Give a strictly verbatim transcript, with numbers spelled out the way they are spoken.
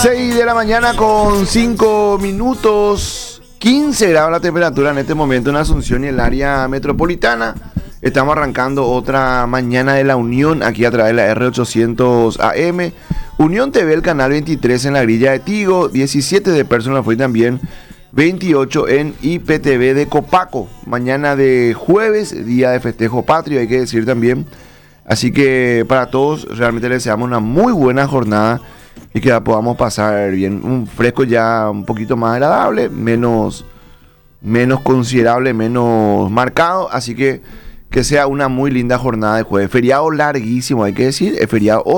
seis de la mañana con cinco minutos, quince grados la temperatura en este momento en Asunción y el área metropolitana. Estamos arrancando otra mañana de la Unión aquí a través de la R ochocientos A M. Unión T V, el canal veintitrés en la grilla de Tigo, diecisiete de Personal fue también, veintiocho en I P T V de Copaco. Mañana de jueves, día de festejo patrio, hay que decir también. Así que para todos realmente les deseamos una muy buena jornada y que la podamos pasar bien. Un fresco ya un poquito más agradable, menos, menos considerable, menos marcado. Así que que sea una muy linda jornada de jueves. Feriado larguísimo, hay que decir. Es feriado hoy.